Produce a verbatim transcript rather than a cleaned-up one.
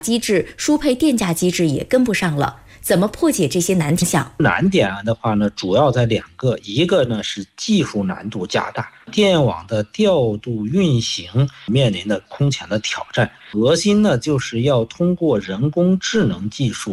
机制、输配电价机制也跟不上了。怎么破解这些难题？ 难点的话呢，主要在两个，一个呢是技术难度加大，电网的调度运行面临的空前的挑战，核心呢就是要通过人工智能技术